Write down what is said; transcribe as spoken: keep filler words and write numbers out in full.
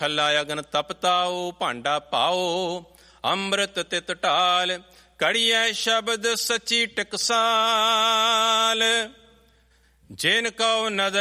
ਥੱਲਾ ਅਗਨ ਤਪਤਾਓ, ਭਾਂਡਾ ਪਾਓ ਅੰਮ੍ਰਿਤ ਤਿਤ ਢਾਲ, ਕੜੀਐ ਸ਼ਬਦ ਸਚੀ ਟਕਸਾਲ। ਜਿਨ ਕਉ ਨਦਰ